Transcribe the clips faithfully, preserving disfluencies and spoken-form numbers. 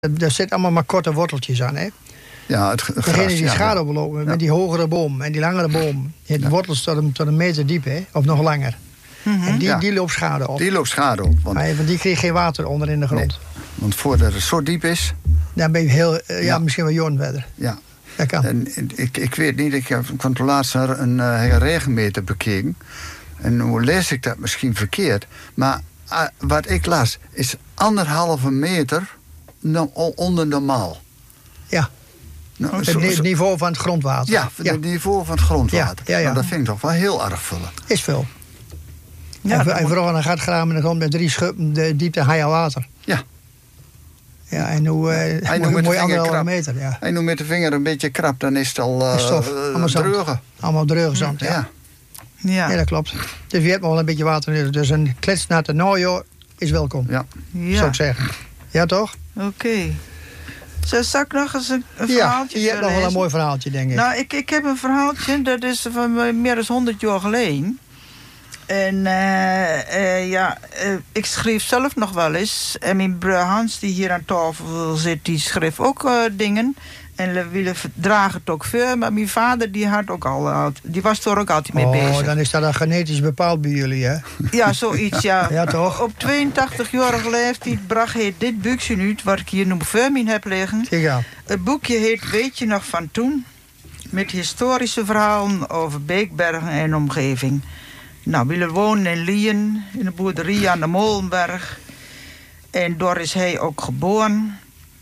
Er zitten allemaal maar korte worteltjes aan, hè? Ja, het gras, Degene die ja, schade belopen, ja. met die hogere boom en die langere boom. Die heeft Ja. wortels tot een, tot een meter diep, hè? Of nog langer. Mm-hmm. En die, Ja. die loopt schade op. Die loopt schade op. Want, Maar, want die kreeg geen water onder in de grond. nee, want voordat het zo diep is... Dan ben je heel, uh, ja, Ja. misschien wel jong verder. Ja. Dat kan. En ik, ik weet niet, ik heb van toen laatst een uh, regenmeter bekeken. En hoe lees ik dat misschien verkeerd. Maar uh, wat ik las is anderhalve meter no, onder normaal. Ja. Nou, Het zo- ni- zo- niveau van het grondwater. ja, het niveau van het grondwater. Ja, ja, ja. Nou, dat vind ik toch wel heel erg veel. Is veel. Ja, en dat en moet- vooral een gat graven in de grond met drie schuppen de diepte haal water. Ja. Ja, en hoe, uh, Hij mooi, noemt met de mooi vinger anderhalve krap. meter. Ja. En nu met de vinger een beetje krap, dan is het al uh, Is stof. uh, Allemaal zand. dreugen. Allemaal dreugenzand, ja. Ja. ja. Ja. dat klopt. Dus je hebt wel een beetje water in. Dus een kletsnatte najo is welkom, Ja. zou Ja, ik zeggen. Ja, toch? oké. Zo, zal ik nog eens een, een Ja, verhaaltje je hebt nog wel een voorlezen? mooi verhaaltje, denk ik. Nou, ik, ik heb een verhaaltje, dat is van eh, meer dan honderd jaar geleden. En eh, eh, ja, eh, ik schreef zelf nog wel eens. En mijn broer Hans, die hier aan tafel zit, die schreef ook eh, dingen. En we willen dragen het ook veel. Maar mijn vader, die, had ook al, al- die was er ook altijd mee oh, bezig. dan is dat dan genetisch bepaald bij jullie, hè? Ja, zoiets, ja. Ja, toch? Op tweeëntachtigjarige leeftijd bracht hij dit boekje uit, wat ik hier nog voor me heb liggen. Kijk aan. Het boekje heet Weet je nog van toen? Met historische verhalen over Beekbergen en omgeving. Nou, we wonen in Lien, in de boerderie aan de Molenberg. En daar is hij ook geboren.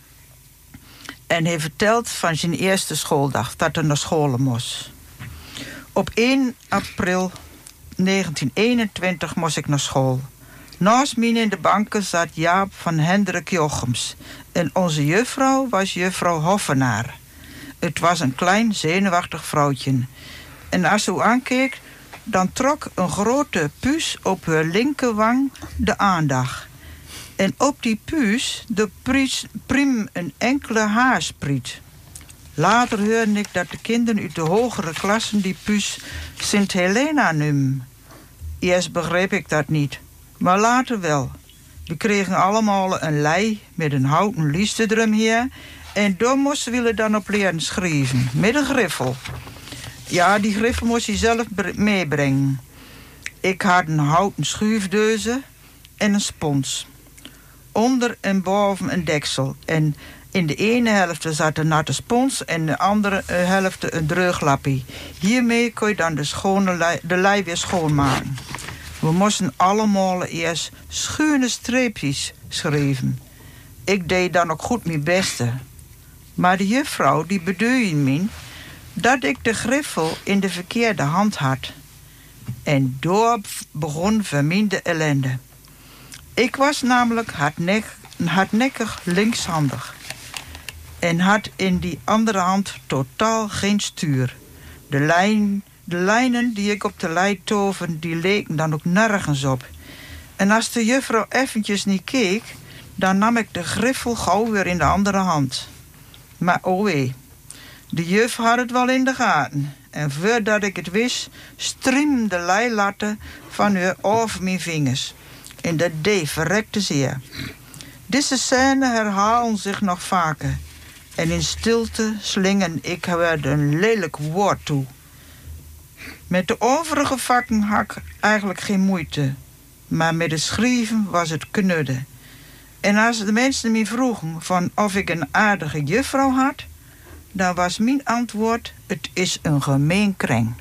En hij vertelt van zijn eerste schooldag, dat hij naar school moest. Op één april negentien eenentwintig moest ik naar school. Naast mij in de banken zat Jaap van Hendrik Jochems. En onze juffrouw was juffrouw Hoffenaar. Het was een klein, zenuwachtig vrouwtje. En als ze aankeek, dan trok een grote puus op haar linkerwang de aandacht. En op die puus de pries- priem een enkele haarspriet. Later hoorde ik dat de kinderen uit de hogere klassen die puus Sint Helena noemen. Eerst begreep ik dat niet, maar later wel. We kregen allemaal een lei met een houten liestendrum hier. En daar moesten we dan op leren schrijven, met een griffel. Ja, die griffel moest je zelf bre- meebrengen. Ik had een houten schuifdeuze en een spons. Onder en boven een deksel. En in de ene helft zat een natte spons en in de andere helft een dreuglappie. Hiermee kon je dan de, schone lei, de lei weer schoonmaken. We moesten allemaal eerst schuine streepjes schrijven. Ik deed dan ook goed mijn beste. Maar de juffrouw die beduurde me dat ik de griffel in de verkeerde hand had. En door begon verminde ellende. Ik was namelijk hardnek, hardnekkig linkshandig. En had in die andere hand totaal geen stuur. De, lijn, de lijnen die ik op de lei toven, die leken dan ook nergens op. En als de juffrouw eventjes niet keek, dan nam ik de griffel gauw weer in de andere hand. Maar oh wee, de juf had het wel in de gaten. En voordat ik het wist, striemde de leilatten van haar over mijn vingers. En dat deed verrekte zeer. Deze scène herhalen zich nog vaker. En in stilte slingen ik haar een lelijk woord toe. Met de overige vakken had ik eigenlijk geen moeite. Maar met het schrijven was het knudden. En als de mensen me vroegen van of ik een aardige juffrouw had, dan was mijn antwoord: het is een gemeen kreng.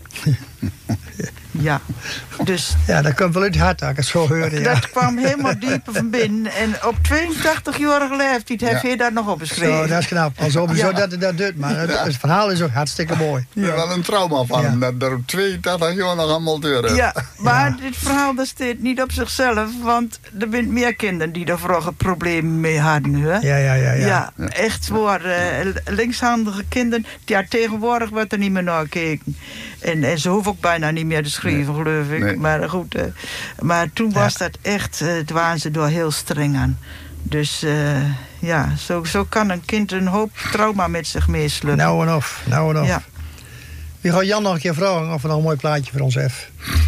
Ja, dus Ja, dat komt wel uit het hart, als ik het zo hoorde. Ja. dat kwam helemaal dieper van binnen. En op tweeëntachtig-jarige leeftijd heeft Ja. hij dat nog opgeschreven. Zo, dat is knap. Al sowieso Ja. dat hij dat doet. Maar het, het verhaal is ook hartstikke mooi. Er is wel een trauma van Ja. hem, dat er op tweeëntachtig jaar nog allemaal deuren. Ja, maar Ja. dit verhaal dat staat niet op zichzelf, want er zijn meer kinderen die er vroeger problemen mee hadden. Hè? Ja, ja, ja. ja. Ja, echt voor uh, linkshandige kinderen. Ja, tegenwoordig wordt er niet meer naar gekeken. En, en ze hoeven ook bijna niet meer te schrijven, Nee. geloof ik. Nee. Maar goed, uh, maar toen was Ja. dat echt, uh, het waren ze door heel streng aan. Dus uh, ja, zo, zo kan een kind een hoop trauma met zich meeslepen. Nou en of, nou en of. Ja. Wie gaat Jan nog een keer vragen of hij nog een mooi plaatje voor ons heeft?